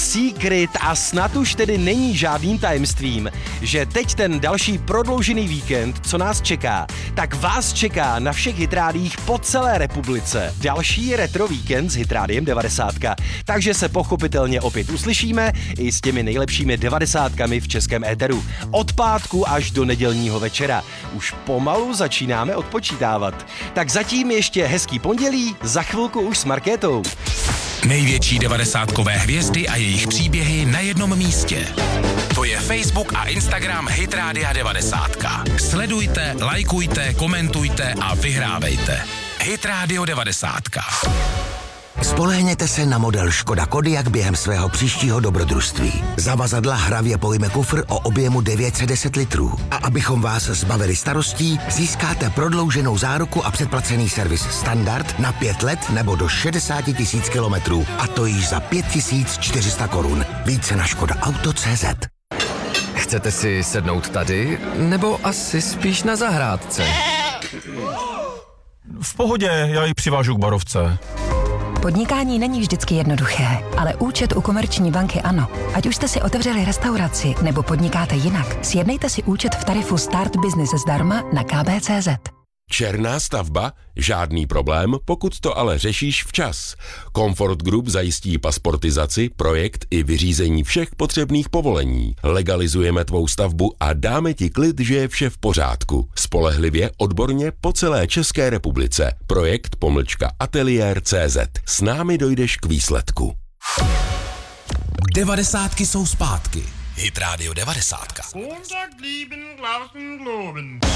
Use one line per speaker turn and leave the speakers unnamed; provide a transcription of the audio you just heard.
secret a snad už tedy není žádným tajemstvím, že teď ten další prodloužený víkend, co nás čeká, tak vás čeká na všech hitrádích po celé republice další retro víkend s Hitrádiem 90. Takže se pochopitelně opět uslyšíme i s těmi nejlepšími 90kami v českém éteru. Od pátku až do nedělního večera. Už pomalu začínáme odpočítávat. Tak zatím ještě hezký pondělí, za chvilku už s Markétou.
Největší 90kové hvězdy a jejich příběhy na jednom místě. To je Facebook a Instagram Hitrádia 90. Sledujte, lajkujte, komentujte a vyhrávejte. Hitrádio 90.
Spolehněte se na model Škoda Kodiaq během svého příštího dobrodružství. Zavazadla hravě pojme kufr o objemu 910 litrů. A abychom vás zbavili starostí, získáte prodlouženou záruku a předplacený servis standard na 5 let nebo do 60 000 kilometrů. A to již za 5 400 korun. Více na škodaauto.cz.
Chcete si sednout tady, nebo asi spíš na zahrádce?
V pohodě, já ji přivážu k barovce.
Podnikání není vždycky jednoduché, ale účet u Komerční banky ano. Ať už jste si otevřeli restauraci nebo podnikáte jinak, sjednejte si účet v tarifu Start Business zdarma na kb.cz.
Černá stavba? Žádný problém, pokud to ale řešíš včas. Comfort Group zajistí pasportizaci, projekt i vyřízení všech potřebných povolení. Legalizujeme tvou stavbu a dáme ti klid, že je vše v pořádku. Spolehlivě, odborně po celé České republice. Projekt _ateliér.cz. S námi dojdeš k výsledku.
90ky jsou zpátky. Hitrádio 90.